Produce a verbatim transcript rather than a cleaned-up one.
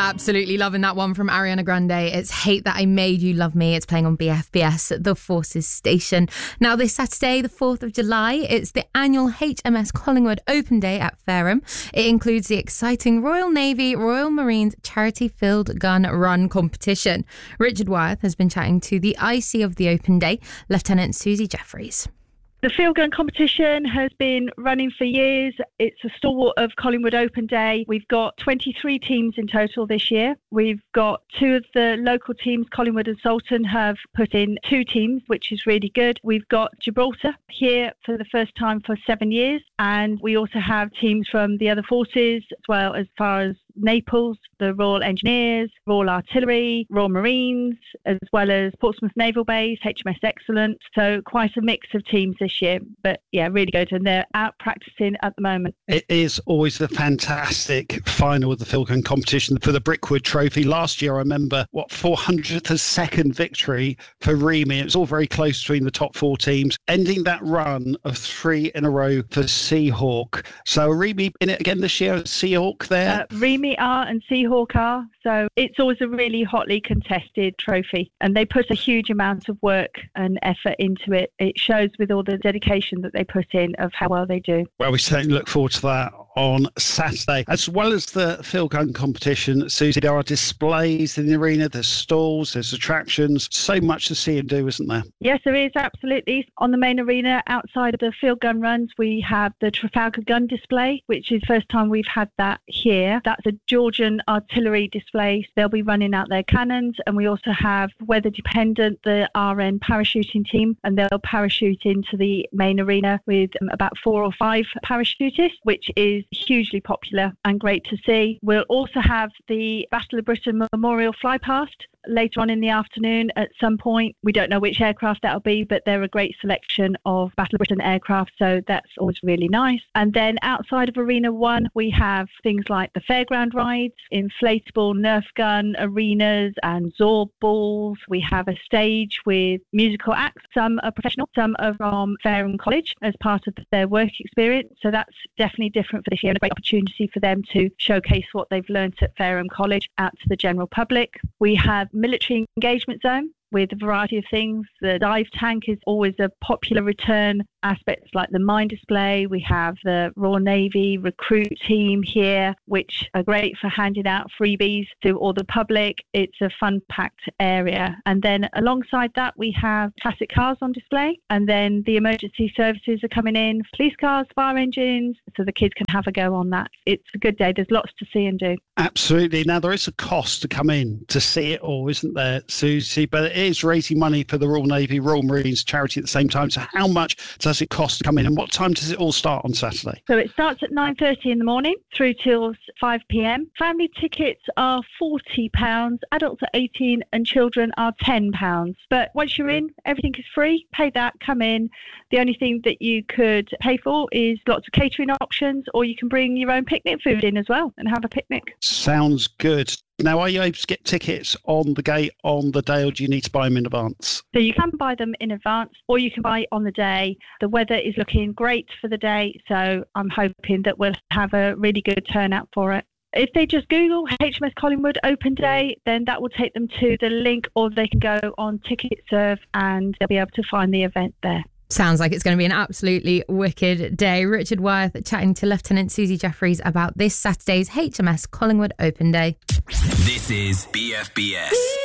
Absolutely loving that one from Ariana Grande. It's Hate That I Made You Love Me. It's playing on B F B S, The Forces Station. Now, this Saturday, the fourth of July, it's the annual H M S Collingwood Open Day at Fareham. It includes the exciting Royal Navy, Royal Marines Charity Field Gun Run competition. Richard Wyeth has been chatting to the I C of the Open Day, Lieutenant Susie Jeffries. The field gun competition has been running for years. It's a stalwart of Collingwood Open Day. We've got twenty-three teams in total this year. We've got two of the local teams, Collingwood and Salton, have put in two teams, which is really good. We've got Gibraltar here for the first time for seven years. And we also have teams from the other forces, as well as far as Naples, the Royal Engineers, Royal Artillery, Royal Marines, as well as Portsmouth Naval Base, H M S Excellent. So quite a mix of teams this year. But yeah, really good. And they're out practicing at the moment. It is always a fantastic final of the field gun competition for the Brickwood Trophy. Last year, I remember, what, four hundredth of a second victory for Remy. It was all very close between the top four teams, ending that run of three in a row for Seahawk. So Remy in it again this year, Seahawk there? Uh, Remy are and Seahawk are. So it's always a really hotly contested trophy. And they put a huge amount of work and effort into it. It shows with all the dedication that they put in of how well they do. Well, we certainly look forward to that on Saturday. As well as the field gun competition, Susie, there are displays in the arena, there's stalls, there's attractions, so much to see and do, isn't there? Yes, there is, absolutely. On the main arena, outside of the field gun runs, we have the Trafalgar gun display, which is the first time we've had that here. That's a Georgian artillery display. They'll be running out their cannons, and we also have weather dependent, the R N parachuting team, and they'll parachute into the main arena with um, about four or five parachutists, which is hugely popular and great to see. We'll also have the Battle of Britain Memorial Flypast later on in the afternoon at some point. We don't know which aircraft that'll be, but they're a great selection of Battle of Britain aircraft, so that's always really nice. And then outside of Arena one, we have things like the fairground rides, inflatable Nerf gun arenas and Zorb balls. We have a stage with musical acts. Some are professional, some are from Fareham College as part of their work experience, so that's definitely different for this year and a great opportunity for them to showcase what they've learnt at Fareham College out to the general public. We have military engagement zone with a variety of things. The dive tank is always a popular return. Aspects like the mine display. We have the Royal Navy recruit team here, which are great for handing out freebies to all the public. It's a fun-packed area. And then alongside that, we have classic cars on display. And then the emergency services are coming in, police cars, fire engines, so the kids can have a go on that. It's a good day. There's lots to see and do. Absolutely. Now, there is a cost to come in to see it all, isn't there, Susie? But it is raising money for the Royal Navy, Royal Marines charity at the same time. So how much does it cost to come in, and what time does it all start on Saturday? So it starts at nine thirty in the morning through till five p.m. Family tickets are forty pounds, adults are eighteen and children are ten pounds. But once you're in, everything is free. Pay that, come in. The only thing that you could pay for is lots of catering options, or you can bring your own picnic food in as well and have a picnic. Sounds good. Now, are you able to get tickets on the gate on the day, or do you need to buy them in advance? So you can buy them in advance, or you can buy on the day. The weather is looking great for the day, so I'm hoping that we'll have a really good turnout for it. If they just Google H M S Collingwood Open Day, then that will take them to the link, or they can go on TicketServe and they'll be able to find the event there. Sounds like it's going to be an absolutely wicked day. Richard Wyeth chatting to Lieutenant Susie Jeffries about this Saturday's H M S Collingwood Open Day. This is B F B S.